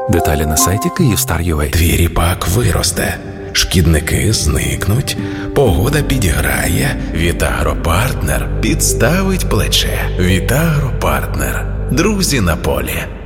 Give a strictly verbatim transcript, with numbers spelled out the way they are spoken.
Деталі на сайті Kyivstar точка ю а. Твій ріпак виросте, шкідники зникнуть, погода підіграє, Вітагропартнер підставить плече. Вітагропартнер. Друзі на полі.